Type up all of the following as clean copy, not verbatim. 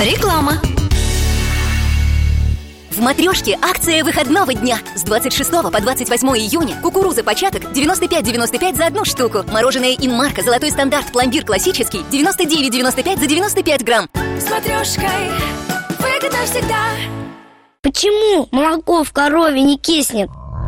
Реклама. В «Матрешке» акция выходного дня. С 26 по 28 июня кукуруза початок 95,95 за одну штуку. Мороженое «Инмарко» золотой стандарт пломбир классический 99,95 за 95 грамм. С «Матрешкой» выгодно всегда. Почему молоко в корове не киснет?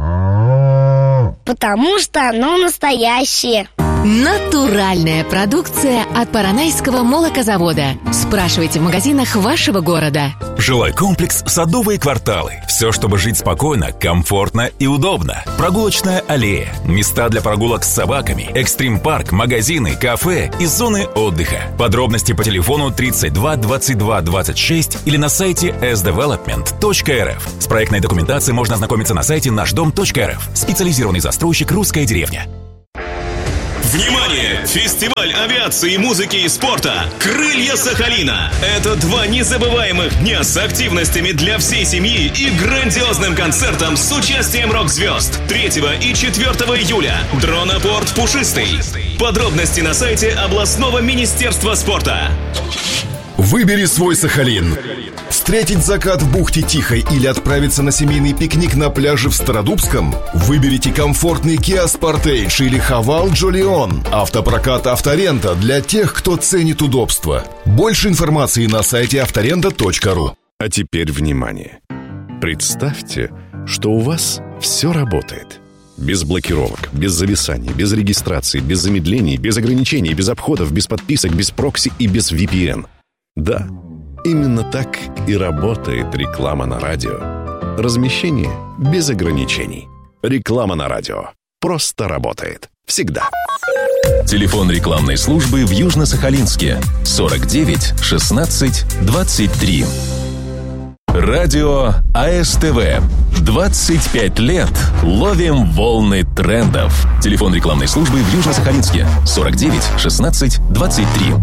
Потому что оно настоящее. Натуральная продукция от Поронайского молокозавода. Спрашивайте в магазинах вашего города. Жилой-комплекс «Садовые кварталы». Все, чтобы жить спокойно, комфортно и удобно. Прогулочная аллея, места для прогулок с собаками, экстрим-парк, магазины, кафе и зоны отдыха. Подробности по телефону 32 22 26 или на сайте sdevelopment.rf. С проектной документацией можно ознакомиться на сайте нашдом.рф. Специализированный застройщик «Русская деревня». Внимание! Фестиваль авиации, музыки и спорта «Крылья Сахалина». Это 2 незабываемых дня с активностями для всей семьи и грандиозным концертом с участием рок-звезд. 3 и 4 июля. Дронопорт «Пушистый». Подробности на сайте областного министерства спорта. Выбери свой Сахалин. Встретить закат в бухте Тихой или отправиться на семейный пикник на пляже в Стародубском? Выберите комфортный Kia Sportage или Haval Jolion. Автопрокат «Авторента» для тех, кто ценит удобство. Больше информации на сайте авторента.ру. А теперь внимание. Представьте, что у вас все работает. Без блокировок, без зависаний, без регистрации, без замедлений, без ограничений, без обходов, без подписок, без прокси и без VPN. Да, именно так и работает реклама на радио. Размещение без ограничений. Реклама на радио просто работает. Всегда. Телефон рекламной службы в Южно-Сахалинске 49 16 23. Радио АСТВ. 25 лет ловим волны трендов. Телефон рекламной службы в Южно-Сахалинске 49 16 23.